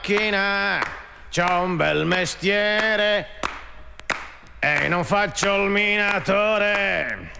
C'ho un bel mestiere e non faccio il minatore.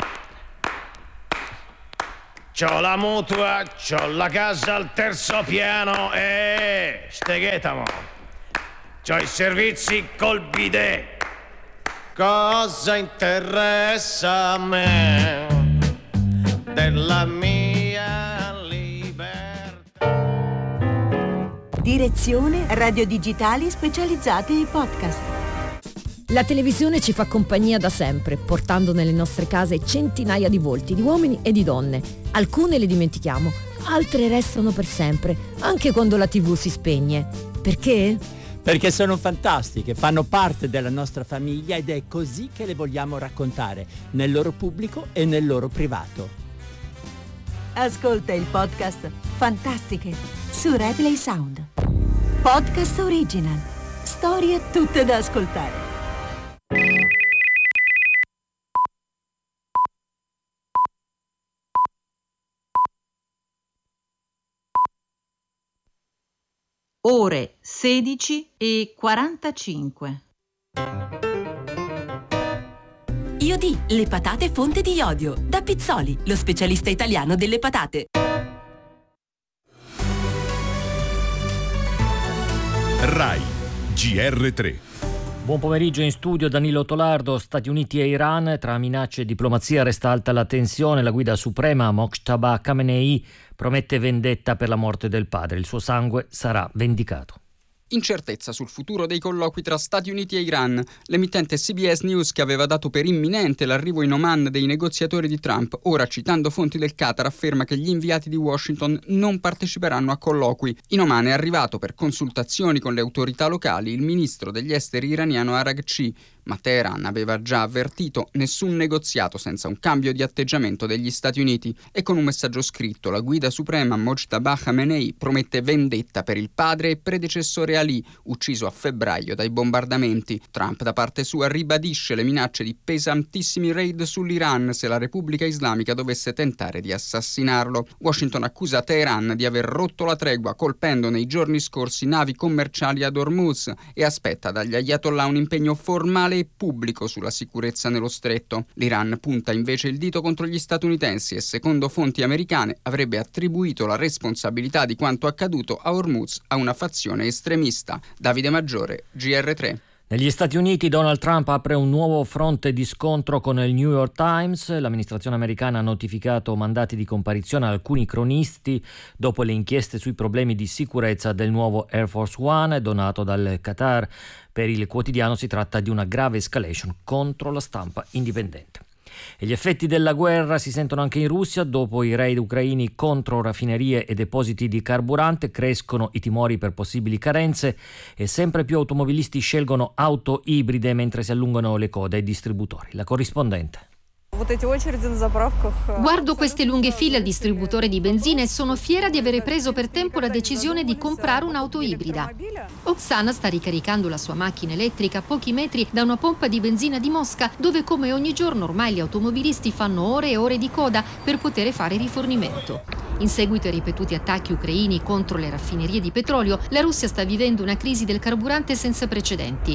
C'ho la mutua, c'ho la casa al terzo piano e steghetamo. C'ho i servizi col bidet. Cosa interessa a me della mia libertà? Direzione Radio Digitali specializzate ai podcast. La televisione ci fa compagnia da sempre, portando nelle nostre case centinaia di volti, di uomini e di donne. Alcune le dimentichiamo, altre restano per sempre, anche quando la TV si spegne. Perché? Perché sono fantastiche, fanno parte della nostra famiglia ed è così che le vogliamo raccontare, nel loro pubblico e nel loro privato. Ascolta il podcast Fantastiche su Replay Sound. Podcast original. Storie tutte da ascoltare. Ore 16:45. Iodi, le patate fonte di iodio. Da Pizzoli, lo specialista italiano delle patate. RAI GR3. Buon pomeriggio, in studio Danilo Tolardo. Stati Uniti e Iran, tra minacce e diplomazia resta alta la tensione. La guida suprema Mojtaba Khamenei promette vendetta per la morte del padre. Il suo sangue sarà vendicato. Incertezza sul futuro dei colloqui tra Stati Uniti e Iran. L'emittente CBS News, che aveva dato per imminente l'arrivo in Oman dei negoziatori di Trump, ora citando fonti del Qatar afferma che gli inviati di Washington non parteciperanno a colloqui. In Oman è arrivato per consultazioni con le autorità locali il ministro degli esteri iraniano Araghchi, ma Teheran aveva già avvertito nessun negoziato senza un cambio di atteggiamento degli Stati Uniti, e con un messaggio scritto la guida suprema Mojtaba Khamenei promette vendetta per il padre e predecessore Ali, ucciso a febbraio dai bombardamenti. Trump da parte sua ribadisce le minacce di pesantissimi raid sull'Iran se la Repubblica Islamica dovesse tentare di assassinarlo. Washington accusa Teheran di aver rotto la tregua colpendo nei giorni scorsi navi commerciali ad Hormuz e aspetta dagli ayatollah un impegno formale e pubblico sulla sicurezza nello stretto. L'Iran punta invece il dito contro gli statunitensi e, secondo fonti americane, avrebbe attribuito la responsabilità di quanto accaduto a Hormuz a una fazione estremista. Davide Maggiore, GR3. Negli Stati Uniti Donald Trump apre un nuovo fronte di scontro con il New York Times. L'amministrazione americana ha notificato mandati di comparizione a alcuni cronisti dopo le inchieste sui problemi di sicurezza del nuovo Air Force One donato dal Qatar. Per il quotidiano si tratta di una grave escalation contro la stampa indipendente. E gli effetti della guerra si sentono anche in Russia. Dopo i raid ucraini contro raffinerie e depositi di carburante crescono i timori per possibili carenze e sempre più automobilisti scelgono auto ibride mentre si allungano le code ai distributori. La corrispondente. Guardo queste lunghe file al distributore di benzina e sono fiera di avere preso per tempo la decisione di comprare un'auto ibrida. Oksana sta ricaricando la sua macchina elettrica a pochi metri da una pompa di benzina di Mosca, dove come ogni giorno ormai gli automobilisti fanno ore e ore di coda per poter fare rifornimento. In seguito ai ripetuti attacchi ucraini contro le raffinerie di petrolio, la Russia sta vivendo una crisi del carburante senza precedenti.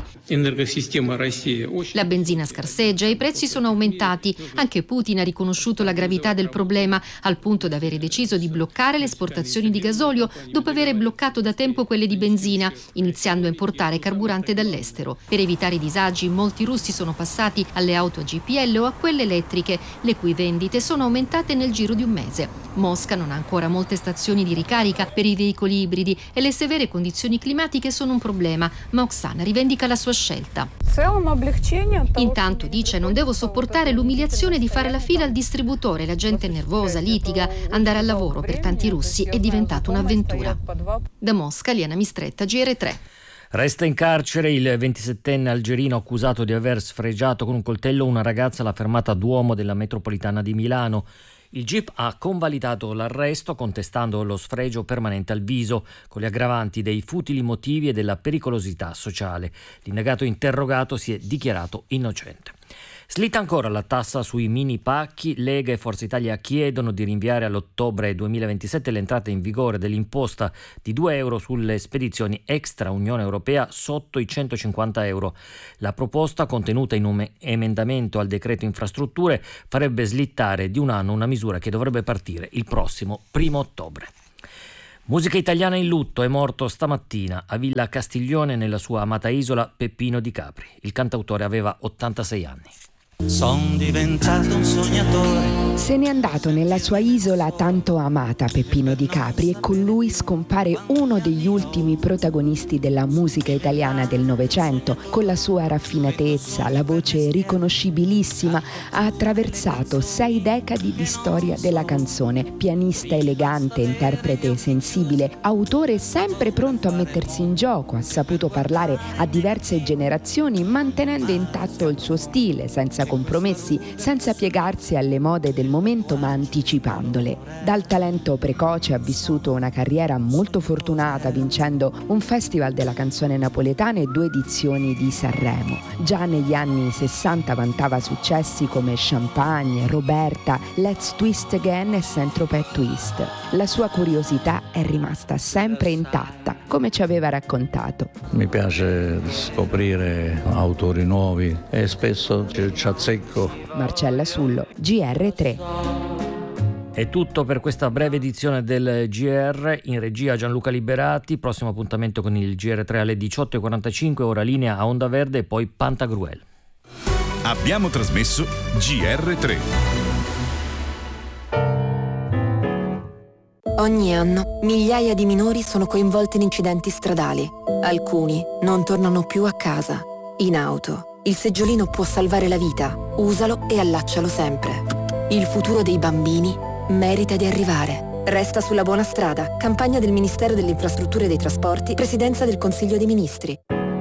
La benzina scarseggia e i prezzi sono aumentati. Anche Putin ha riconosciuto la gravità del problema, al punto da avere deciso di bloccare le esportazioni di gasolio dopo aver bloccato da tempo quelle di benzina, iniziando a importare carburante dall'estero. Per evitare i disagi, molti russi sono passati alle auto a GPL o a quelle elettriche, le cui vendite sono aumentate nel giro di un mese. Mosca non ha ancora molte stazioni di ricarica per i veicoli ibridi e le severe condizioni climatiche sono un problema, ma Oksana rivendica la sua scelta. Intanto dice: non devo sopportare l'umiliazione di fare la fila al distributore, la gente è nervosa, litiga, andare al lavoro per tanti russi è diventata un'avventura. Da Mosca, Liana Mistretta, GR3. Resta in carcere il 27enne algerino accusato di aver sfregiato con un coltello una ragazza alla fermata Duomo della metropolitana di Milano. Il GIP ha convalidato l'arresto contestando lo sfregio permanente al viso con le aggravanti dei futili motivi e della pericolosità sociale. L'indagato interrogato si è dichiarato innocente. Slitta ancora la tassa sui mini pacchi. Lega e Forza Italia chiedono di rinviare all'ottobre 2027 l'entrata in vigore dell'imposta di €2 sulle spedizioni extra Unione Europea sotto i €150. La proposta, contenuta in un emendamento al decreto infrastrutture, farebbe slittare di un anno una misura che dovrebbe partire il prossimo 1° ottobre. Musica italiana in lutto, è morto stamattina a Villa Castiglione, nella sua amata isola, Peppino Di Capri. Il cantautore aveva 86 anni. Son diventato un sognatore. Se n'è andato nella sua isola tanto amata Peppino Di Capri, e con lui scompare uno degli ultimi protagonisti della musica italiana del Novecento. Con la sua raffinatezza, la voce riconoscibilissima, ha attraversato 6 decadi di storia della canzone. Pianista elegante, interprete sensibile, autore sempre pronto a mettersi in gioco, ha saputo parlare a diverse generazioni mantenendo intatto il suo stile, senza compromessi, senza piegarsi alle mode del momento ma anticipandole. Dal talento precoce ha vissuto una carriera molto fortunata, vincendo un festival della canzone napoletana e 2 edizioni di Sanremo. Già negli anni 60 vantava successi come Champagne, Roberta, Let's Twist Again e Saint-Tropez Twist. La sua curiosità è rimasta sempre intatta, come ci aveva raccontato. Mi piace scoprire autori nuovi e spesso ci azzecco. Marcella Sullo, GR3. È tutto per questa breve edizione del GR. In regia Gianluca Liberati. Prossimo appuntamento con il GR3 alle 18:45, ora linea a Onda Verde e poi Pantagruel. Abbiamo trasmesso GR3. Ogni anno migliaia di minori sono coinvolti in incidenti stradali. Alcuni non tornano più a casa. In auto, il seggiolino può salvare la vita. Usalo e allaccialo sempre. Il futuro dei bambini merita di arrivare. Resta sulla buona strada. Campagna del Ministero delle Infrastrutture e dei Trasporti, Presidenza del Consiglio dei Ministri.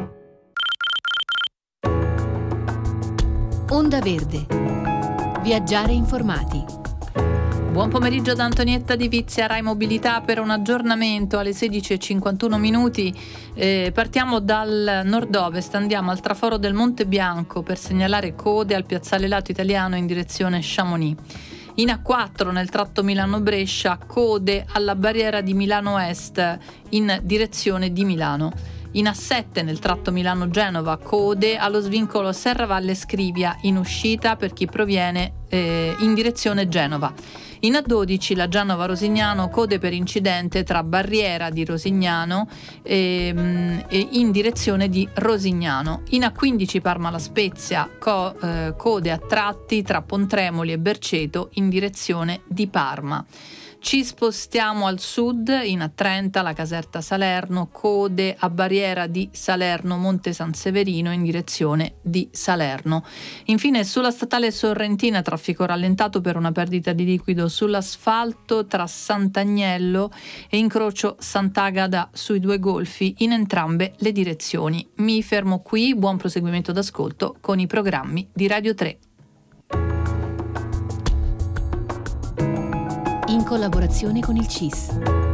Onda Verde. Viaggiare informati. Buon pomeriggio da Antonietta Di Vizia, Rai Mobilità, per un aggiornamento alle 16:51 minuti. Partiamo dal nord-ovest, andiamo al traforo del Monte Bianco per segnalare code al piazzale lato italiano in direzione Chamonix. In A4 nel tratto Milano-Brescia, code alla barriera di Milano Est in direzione di Milano. In A7 nel tratto Milano-Genova, code allo svincolo Serravalle Scrivia in uscita per chi proviene in direzione Genova. In A12 la Genova-Rosignano, code per incidente tra barriera di Rosignano e in direzione di Rosignano. In A15 Parma-La Spezia, code a tratti tra Pontremoli e Berceto in direzione di Parma. Ci spostiamo al sud, in A30 la Caserta Salerno, code a barriera di Salerno Monte San Severino in direzione di Salerno. Infine sulla statale Sorrentina, traffico rallentato per una perdita di liquido sull'asfalto tra Sant'Agnello e incrocio Sant'Agata sui 2 golfi in entrambe le direzioni. Mi fermo qui, buon proseguimento d'ascolto con i programmi di Radio 3. In collaborazione con il CIS.